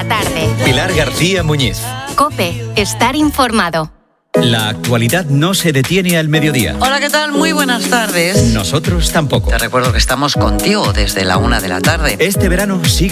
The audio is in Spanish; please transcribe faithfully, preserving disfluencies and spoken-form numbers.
la tarde. Pilar García Muñiz. COPE, estar informado. La actualidad no se detiene al mediodía. Hola, ¿qué tal? Muy buenas tardes. Nosotros tampoco. Te recuerdo que estamos contigo desde la una de la tarde. Este verano sigue